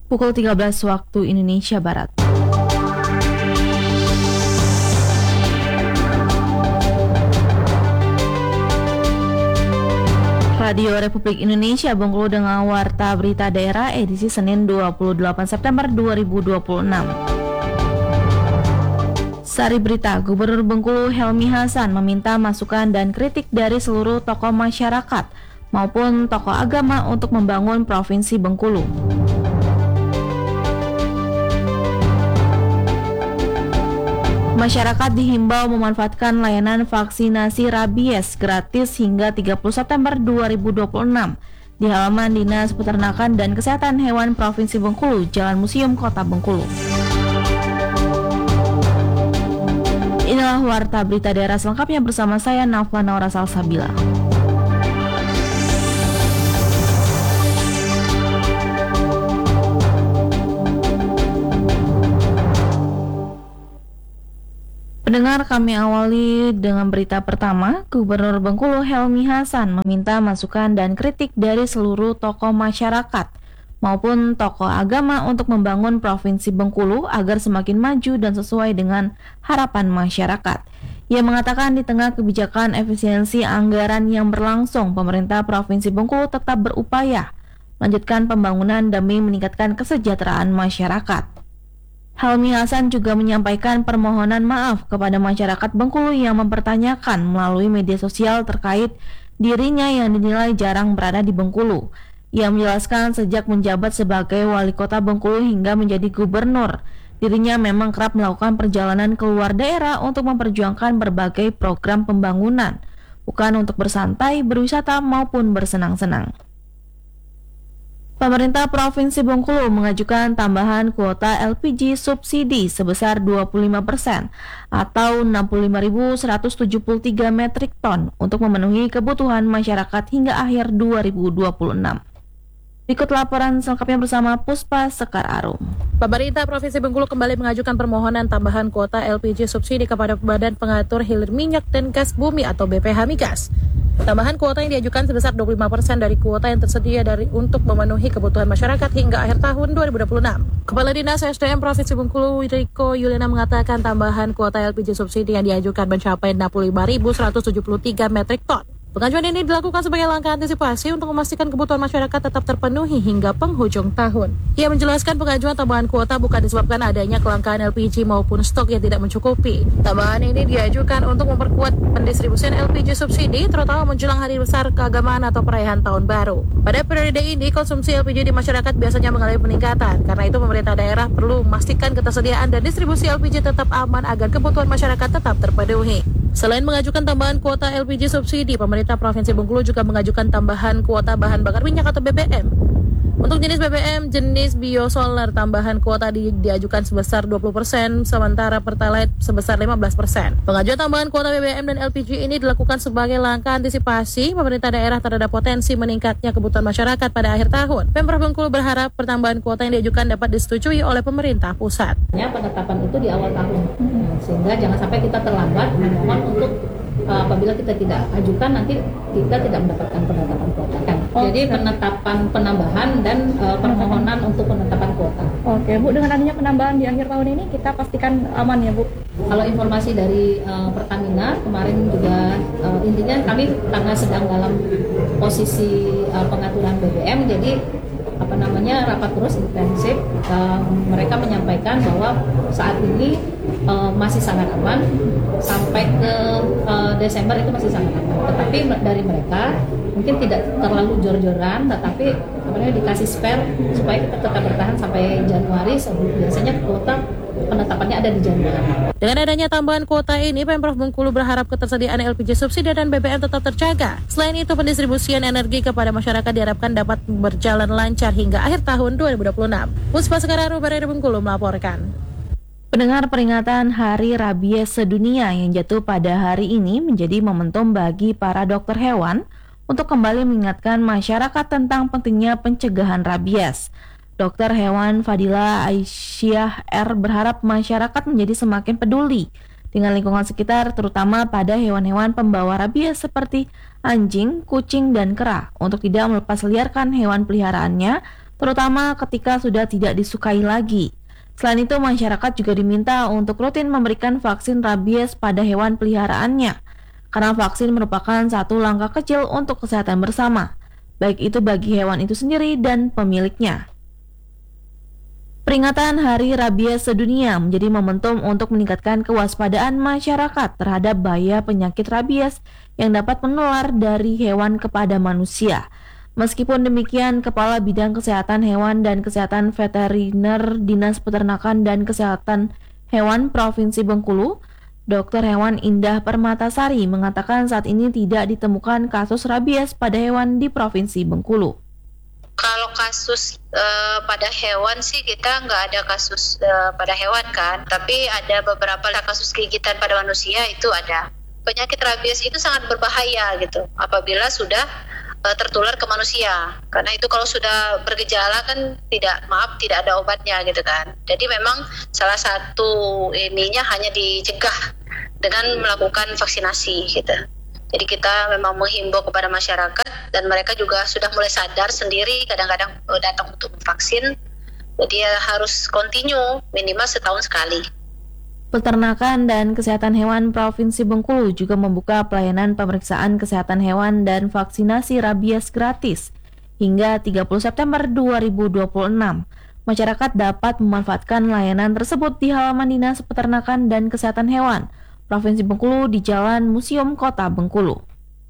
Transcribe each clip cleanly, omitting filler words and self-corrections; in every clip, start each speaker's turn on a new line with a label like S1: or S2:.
S1: pukul 13 waktu Indonesia Barat. Radio Republik Indonesia Bengkulu dengan Warta Berita Daerah edisi Senin 28 September 2026. Sari berita, Gubernur Bengkulu Helmi Hasan meminta masukan dan kritik dari seluruh tokoh masyarakat maupun tokoh agama untuk membangun Provinsi Bengkulu. Masyarakat dihimbau memanfaatkan layanan vaksinasi rabies gratis hingga 30 September 2026 di halaman Dinas Peternakan dan Kesehatan Hewan Provinsi Bengkulu, Jalan Museum Kota Bengkulu. Inilah Warta Berita Daerah selengkapnya bersama saya Nafla Naura Salsabila. Pendengar, kami awali dengan berita pertama. Gubernur Bengkulu Helmi Hasan meminta masukan dan kritik dari seluruh tokoh masyarakat maupun tokoh agama untuk membangun Provinsi Bengkulu agar semakin maju dan sesuai dengan harapan masyarakat. Ia mengatakan di tengah kebijakan efisiensi anggaran yang berlangsung, pemerintah Provinsi Bengkulu tetap berupaya melanjutkan pembangunan demi meningkatkan kesejahteraan masyarakat. Helmi Hasan juga menyampaikan permohonan maaf kepada masyarakat Bengkulu yang mempertanyakan melalui media sosial terkait dirinya yang dinilai jarang berada di Bengkulu. Ia menjelaskan sejak menjabat sebagai wali kota Bengkulu hingga menjadi gubernur, dirinya memang kerap melakukan perjalanan keluar daerah untuk memperjuangkan berbagai program pembangunan, bukan untuk bersantai, berwisata maupun bersenang-senang. Pemerintah Provinsi Bengkulu mengajukan tambahan kuota LPG subsidi sebesar 25% atau 65.173 metrik ton untuk memenuhi kebutuhan masyarakat hingga akhir 2026. Berikut laporan selengkapnya bersama Puspa Sekar Arum.
S2: Pemerintah Provinsi Bengkulu kembali mengajukan permohonan tambahan kuota LPG subsidi kepada Badan Pengatur Hilir Minyak dan Gas Bumi atau BPH Migas. Tambahan kuota yang diajukan sebesar 25% dari kuota yang tersedia untuk memenuhi kebutuhan masyarakat hingga akhir tahun 2026. Kepala Dinas SDM Provinsi Bengkulu Riko Yuliana mengatakan tambahan kuota LPG subsidi yang diajukan mencapai 65.173 metrik ton. Pengajuan ini dilakukan sebagai langkah antisipasi untuk memastikan kebutuhan masyarakat tetap terpenuhi hingga penghujung tahun. Ia menjelaskan pengajuan tambahan kuota bukan disebabkan adanya kelangkaan LPG maupun stok yang tidak mencukupi. Tambahan ini diajukan untuk memperkuat pendistribusian LPG subsidi terutama menjelang hari besar keagamaan atau perayaan tahun baru. Pada periode ini konsumsi LPG di masyarakat biasanya mengalami peningkatan. Karena itu pemerintah daerah perlu memastikan ketersediaan dan distribusi LPG tetap aman agar kebutuhan masyarakat tetap terpenuhi. Selain mengajukan tambahan kuota LPG subsidi, pemerintah Provinsi Bengkulu juga mengajukan tambahan kuota bahan bakar minyak atau BBM. Untuk jenis BBM, jenis biosolar, tambahan kuota diajukan sebesar 20%, sementara Pertalite sebesar 15%. Pengajuan tambahan kuota BBM dan LPG ini dilakukan sebagai langkah antisipasi pemerintah daerah terhadap potensi meningkatnya kebutuhan masyarakat pada akhir tahun. Pemprov Bengkulu berharap pertambahan kuota yang diajukan dapat disetujui oleh pemerintah pusat.
S3: Penetapan itu di awal tahun, sehingga jangan sampai kita terlambat memohon untuk apabila kita tidak ajukan nanti kita tidak mendapatkan penetapan kuota kan. Jadi penetapan penambahan dan permohonan untuk penetapan kuota.
S4: Oke Bu, dengan adanya penambahan di akhir tahun ini kita pastikan aman ya Bu?
S3: Kalau informasi dari Pertamina kemarin juga intinya kami karena sedang dalam posisi pengaturan BBM, jadi rapat terus intensif. Mereka menyampaikan bahwa saat ini masih sangat aman, sampai ke Desember itu masih sangat aman. Tetapi dari mereka mungkin tidak terlalu jor-joran, tetapi dikasih spare supaya kita tetap bertahan sampai Januari. Biasanya kuota penetapannya ada di Januari.
S2: Dengan adanya tambahan kuota ini, Pemprov Bengkulu berharap ketersediaan LPG subsidi dan BBM tetap terjaga. Selain itu, pendistribusian energi kepada masyarakat diharapkan dapat berjalan lancar hingga akhir tahun 2026. Puspa Sekar Arum, Radio Bengkulu melaporkan.
S1: Pendengar, peringatan Hari Rabies Sedunia yang jatuh pada hari ini menjadi momentum bagi para dokter hewan untuk kembali mengingatkan masyarakat tentang pentingnya pencegahan rabies. Dokter hewan Fadila Aisyah R berharap masyarakat menjadi semakin peduli dengan lingkungan sekitar, terutama pada hewan-hewan pembawa rabies seperti anjing, kucing, dan kera, untuk tidak melepas liarkan hewan peliharaannya terutama ketika sudah tidak disukai lagi. Selain itu, masyarakat juga diminta untuk rutin memberikan vaksin rabies pada hewan peliharaannya, karena vaksin merupakan satu langkah kecil untuk kesehatan bersama, baik itu bagi hewan itu sendiri dan pemiliknya. Peringatan Hari Rabies Sedunia menjadi momentum untuk meningkatkan kewaspadaan masyarakat terhadap bahaya penyakit rabies yang dapat menular dari hewan kepada manusia. Meskipun demikian, Kepala Bidang Kesehatan Hewan dan Kesehatan Veteriner Dinas Peternakan dan Kesehatan Hewan Provinsi Bengkulu, Dr. Hewan Indah Permatasari mengatakan saat ini tidak ditemukan kasus rabies pada hewan di Provinsi Bengkulu.
S5: Kalau kasus pada hewan sih kita nggak ada kasus pada hewan kan, tapi ada beberapa kasus gigitan pada manusia itu ada. Penyakit rabies itu sangat berbahaya gitu apabila sudah tertular ke manusia, karena itu kalau sudah bergejala kan tidak ada obatnya gitu kan. Jadi memang salah satu ininya hanya dicegah dengan melakukan vaksinasi gitu. Jadi kita memang menghimbau kepada masyarakat dan mereka juga sudah mulai sadar sendiri, kadang-kadang datang untuk vaksin. Jadi harus continue minimal setahun sekali.
S1: Peternakan dan Kesehatan Hewan Provinsi Bengkulu juga membuka pelayanan pemeriksaan kesehatan hewan dan vaksinasi rabies gratis hingga 30 September 2026. Masyarakat dapat memanfaatkan layanan tersebut di halaman Dinas Peternakan dan Kesehatan Hewan Provinsi Bengkulu di Jalan Museum Kota Bengkulu.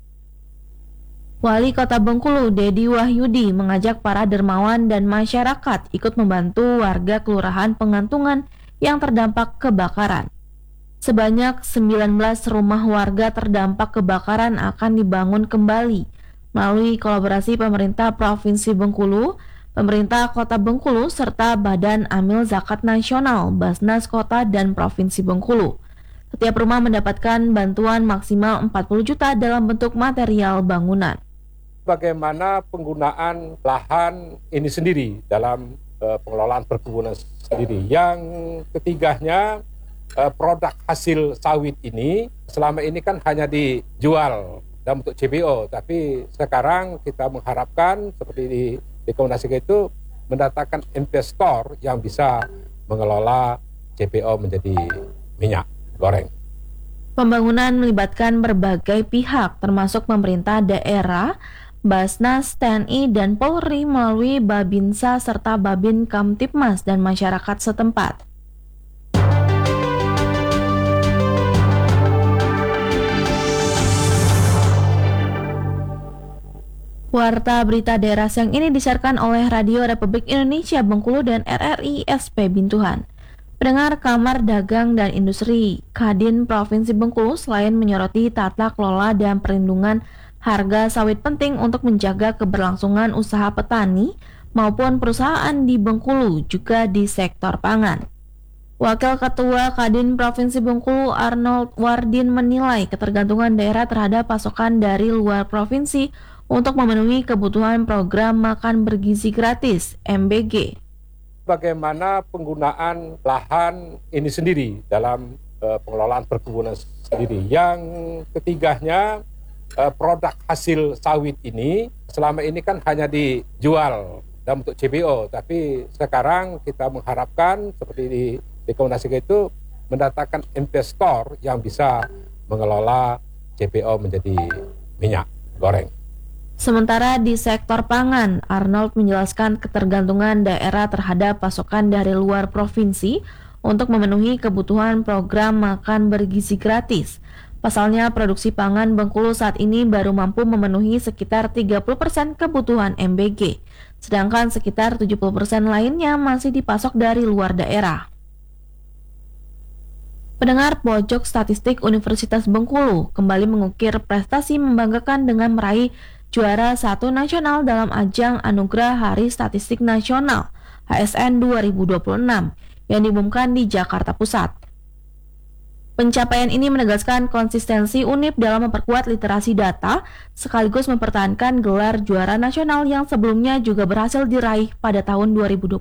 S1: Wali Kota Bengkulu, Dedi Wahyudi, mengajak para dermawan dan masyarakat ikut membantu warga Kelurahan Pengantungan yang terdampak kebakaran. Sebanyak 19 rumah warga terdampak kebakaran akan dibangun kembali melalui kolaborasi pemerintah Provinsi Bengkulu, pemerintah Kota Bengkulu, serta Badan Amil Zakat Nasional, Basnas Kota dan Provinsi Bengkulu. Setiap rumah mendapatkan bantuan maksimal 40 juta dalam bentuk material bangunan.
S6: Bagaimana penggunaan lahan ini sendiri dalam pengelolaan perkebunan sendiri. Yang ketiganya, produk hasil sawit ini selama ini kan hanya dijual dalam bentuk CPO, tapi sekarang kita mengharapkan seperti direkomendasikan itu mendatangkan investor yang bisa mengelola CPO menjadi minyak goreng.
S1: Pembangunan melibatkan berbagai pihak termasuk pemerintah daerah, Basnas, TNI, dan Polri melalui Babinsa serta Babin Kamtipmas dan masyarakat setempat. Warta berita daerah siang ini disiarkan oleh Radio Republik Indonesia Bengkulu dan RRI SP Bintuhan. Pendengar, Kamar Dagang dan Industri Kadin Provinsi Bengkulu selain menyoroti tata kelola dan perlindungan harga sawit penting untuk menjaga keberlangsungan usaha petani maupun perusahaan di Bengkulu juga di sektor pangan. Wakil Ketua Kadin Provinsi Bengkulu Arnold Wardin menilai ketergantungan daerah terhadap pasokan dari luar provinsi untuk memenuhi kebutuhan program makan bergizi gratis (MBG).
S6: Bagaimana penggunaan lahan ini sendiri dalam pengelolaan perkebunan sendiri. Yang ketiganya, produk hasil sawit ini selama ini kan hanya dijual dalam bentuk CPO, tapi sekarang kita mengharapkan seperti direkomendasikan itu mendatangkan investor yang bisa mengelola CPO menjadi minyak goreng.
S1: Sementara di sektor pangan, Arnold menjelaskan ketergantungan daerah terhadap pasokan dari luar provinsi untuk memenuhi kebutuhan program makan bergizi gratis. Pasalnya, produksi pangan Bengkulu saat ini baru mampu memenuhi sekitar 30% kebutuhan MBG, sedangkan sekitar 70% lainnya masih dipasok dari luar daerah. Pendengar, Pojok Statistik Universitas Bengkulu kembali mengukir prestasi membanggakan dengan meraih juara 1 nasional dalam ajang Anugerah Hari Statistik Nasional HSN 2026 yang diumumkan di Jakarta Pusat. Pencapaian ini menegaskan konsistensi UNIP dalam memperkuat literasi data sekaligus mempertahankan gelar juara nasional yang sebelumnya juga berhasil diraih pada tahun 2025.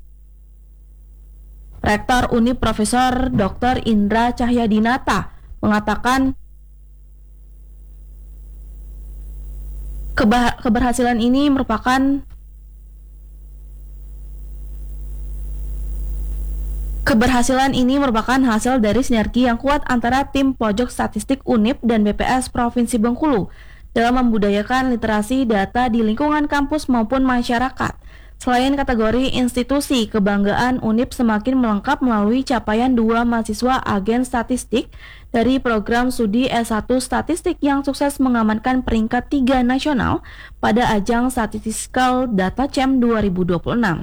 S1: Rektor UNIP Profesor Dr. Indra Cahyadinata mengatakan keberhasilan ini merupakan Keberhasilan ini merupakan hasil dari sinergi yang kuat antara tim Pojok Statistik UNIP dan BPS Provinsi Bengkulu dalam membudayakan literasi data di lingkungan kampus maupun masyarakat. Selain kategori institusi, kebanggaan UNIP semakin melengkap melalui capaian 2 mahasiswa agen statistik dari program studi S1 Statistik yang sukses mengamankan peringkat 3 nasional pada ajang Statistical Data Champ 2026.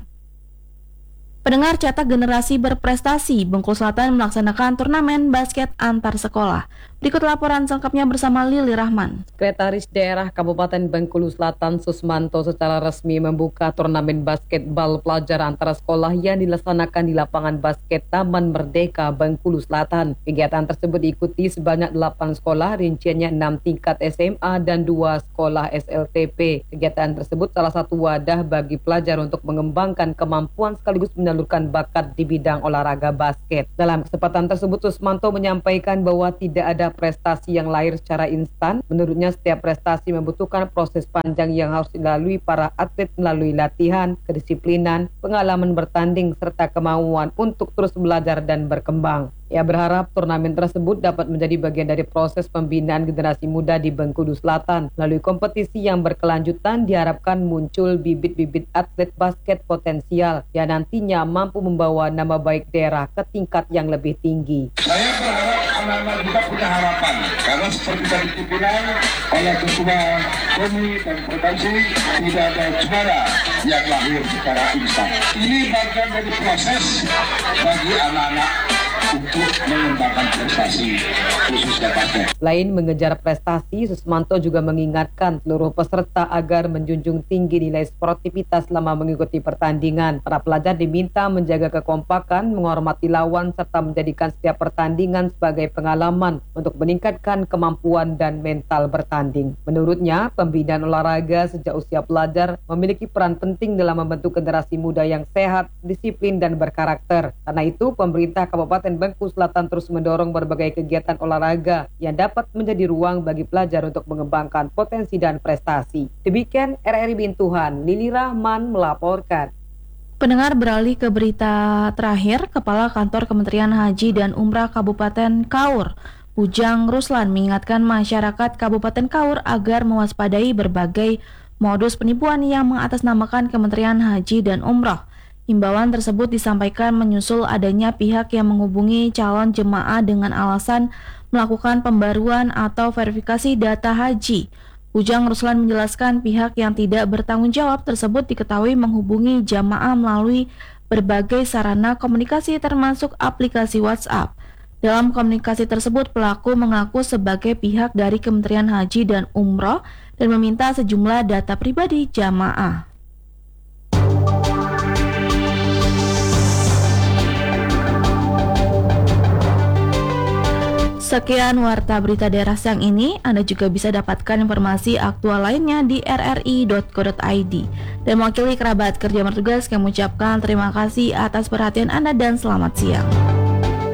S1: Pendengar cetak generasi berprestasi, Bengkulu Selatan melaksanakan turnamen basket antar sekolah. Berikut laporan selengkapnya bersama Lili Rahman.
S7: Sekretaris Daerah Kabupaten Bengkulu Selatan Susmanto secara resmi membuka turnamen basketbal pelajar antara sekolah yang dilaksanakan di lapangan basket Taman Merdeka Bengkulu Selatan. Kegiatan tersebut diikuti sebanyak 8 sekolah, rinciannya 6 tingkat SMA dan 2 sekolah SLTP. Kegiatan tersebut salah satu wadah bagi pelajar untuk mengembangkan kemampuan sekaligus menyalurkan bakat di bidang olahraga basket. Dalam kesempatan tersebut, Susmanto menyampaikan bahwa tidak ada prestasi yang lahir secara instan. Menurutnya, setiap prestasi membutuhkan proses panjang yang harus dilalui para atlet melalui latihan, kedisiplinan, pengalaman bertanding, serta kemauan untuk terus belajar dan berkembang. Ia berharap turnamen tersebut dapat menjadi bagian dari proses pembinaan generasi muda di Bengkulu Selatan. Melalui kompetisi yang berkelanjutan, diharapkan muncul bibit-bibit atlet basket potensial yang nantinya mampu membawa nama baik daerah ke tingkat yang lebih tinggi.
S8: Saya berharap anak-anak kita punya harapan, karena seperti tadi dibilang oleh Ketua KOMI dan Provinsi, tidak ada juara yang lahir secara instan. Ini bagian dari proses bagi anak-anak untuk mengembangkan prestasi khususnya basket.
S7: Selain mengejar prestasi, Susmanto juga mengingatkan seluruh peserta agar menjunjung tinggi nilai sportivitas selama mengikuti pertandingan. Para pelajar diminta menjaga kekompakan, menghormati lawan, serta menjadikan setiap pertandingan sebagai pengalaman untuk meningkatkan kemampuan dan mental bertanding. Menurutnya, pembinaan olahraga sejak usia pelajar memiliki peran penting dalam membentuk generasi muda yang sehat, disiplin, dan berkarakter. Karena itu, pemerintah Kabupaten Bengkulu Selatan terus mendorong berbagai kegiatan olahraga yang dapat menjadi ruang bagi pelajar untuk mengembangkan potensi dan prestasi. Demikian RRI Bintuhan, Lili Rahman melaporkan.
S1: Pendengar, beralih ke berita terakhir, Kepala Kantor Kementerian Haji dan Umrah Kabupaten Kaur, Ujang Ruslan, mengingatkan masyarakat Kabupaten Kaur agar mewaspadai berbagai modus penipuan yang mengatasnamakan Kementerian Haji dan Umrah. Himbauan tersebut disampaikan menyusul adanya pihak yang menghubungi calon jemaah dengan alasan melakukan pembaruan atau verifikasi data haji. Ujang Ruslan menjelaskan pihak yang tidak bertanggung jawab tersebut diketahui menghubungi jamaah melalui berbagai sarana komunikasi termasuk aplikasi WhatsApp. Dalam komunikasi tersebut, pelaku mengaku sebagai pihak dari Kementerian Haji dan Umroh dan meminta sejumlah data pribadi jamaah. Sekian warta berita daerah siang ini. Anda juga bisa dapatkan informasi aktual lainnya di rri.co.id. Dan mewakili kerabat kerja bertugas, kami mengucapkan terima kasih atas perhatian Anda dan selamat siang.